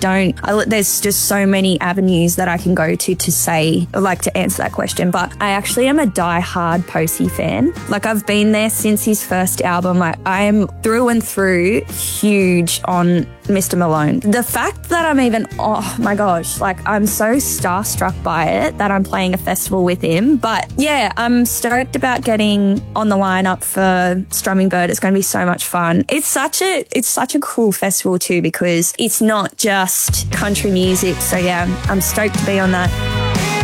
there's just so many avenues that I can go to say, like, to answer that question. But I actually am a die-hard Posey fan. Like, I've been there since his first album. Like, I am through and through huge on Mr. Malone. The fact that I'm even, oh my gosh, like, I'm so starstruck by it that I'm playing a festival with him. But yeah, I'm stoked about getting on the lineup for Strumming Bird. It's going to be so much fun. It's such a cool festival too, because it's not just country music. So yeah, I'm stoked to be on that.